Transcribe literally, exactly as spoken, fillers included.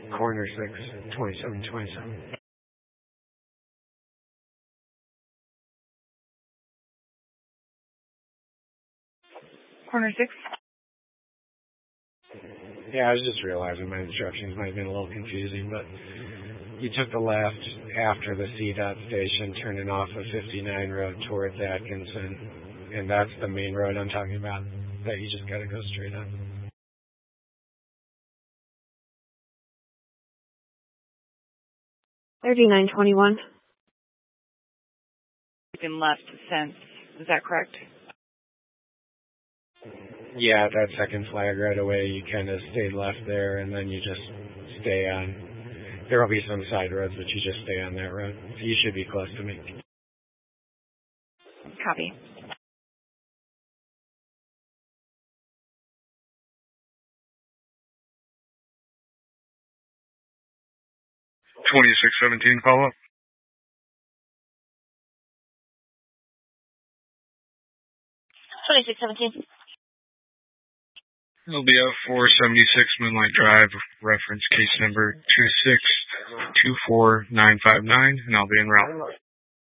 Corner six, twenty-seven twenty-seven. Corner six. Yeah, I was just realizing my instructions might have been a little confusing, but you took the left after the C DOT station, turning off of fifty-nine road towards Atkinson, and that's the main road I'm talking about that you just got to go straight on. thirty-nine twenty-one. Been left since. Is that correct? Yeah, that second flag right away, you kind of stay left there, and then you just stay on. There will be some side roads, but you just stay on that road. So you should be close to me. Copy. twenty-six seventeen, follow up. twenty-six seventeen. It'll be a four seventy-six Moonlight Drive, reference case number two six two four nine five nine, and I'll be en route.